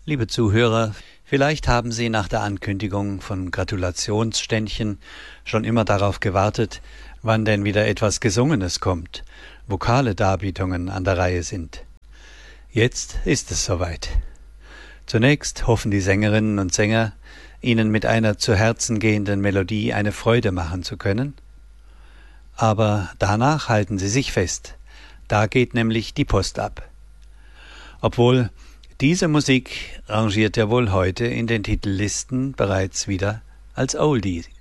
Liebe Zuhörer, vielleicht haben Sie nach der Ankündigung von Gratulationsständchen schon immer darauf gewartet, wann denn wieder etwas Gesungenes kommt, vokale Darbietungen an der Reihe sind. Jetzt ist es soweit. Zunächst hoffen die Sängerinnen und Sänger, Ihnen mit einer zu Herzen gehenden Melodie eine Freude machen zu können. Aber danach halten Sie sich fest, da geht nämlich die Post ab. Obwohl diese Musik rangiert ja wohl heute in den Titellisten bereits wieder als Oldie